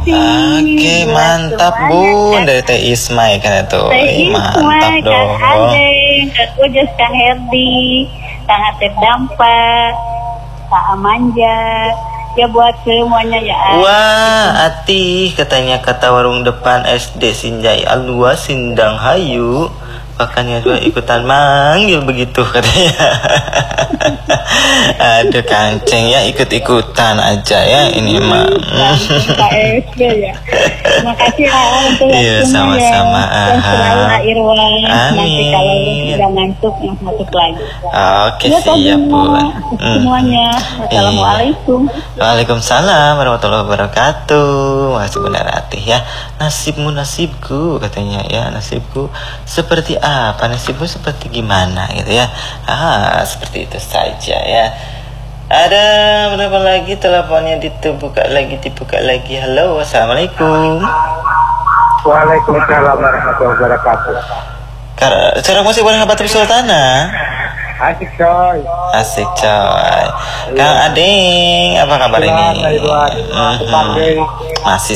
kasih. Oke, mantap Bun, dari Teh Ismay kan itu. Mantap dong. Kak Ade, Kak Ujas, Kak Herdi, Kak Atep Dampa, Kak Amanja. Ya buat semuanya ya. Wah, Ati katanya kata warung depan SD Sinjai Alua Sindang Hayu. Makanya dua ikutan manggil begitu katanya. Aduh kanceng ya, ikut-ikutan aja ya ini mah. KSB ya. Terima kasih untuk iya, waktunya sama-sama. ya. Dan selalu Kak Irwan. Nanti kalau Amin. sudah ngantuk masuk lagi. Oke, Ya, siap Bun. semuanya. Assalamualaikum. Waalaikumsalam warahmatullahi wabarakatuh. Masih benar hati ya. Nasibmu nasibku katanya ya. Nasibku seperti apa? Nasibmu seperti gimana gitu ya. Seperti itu saja ya. Ada berapa lagi teleponnya dibuka lagi. Halo, assalamualaikum. Waalaikumsalam warahmatullahi wabarakatuh. Sekarang musik bareng Batur Sultana. Asik coy. Asik coy. Kang Ading, apa kabar ini? Masih